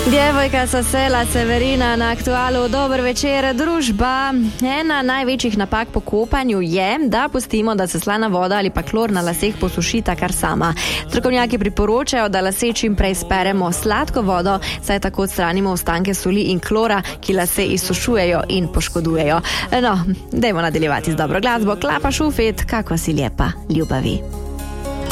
Djevojka sa sela Severina na Aktualu. Dober večer, družba. Ena največjih napak po kopanju je, da pustimo, da se slana voda ali pa klor na laseh posušita kar sama. Strokovnjaki priporočajo, da lase čim prej speremo s sladko vodo, saj tako odstranimo ostanke soli in klora, ki lase izsušujejo in poškodujejo. No, dajmo nadaljevati z dobro glasbo. Klapa Šufet, kako si lepa, ljubavi.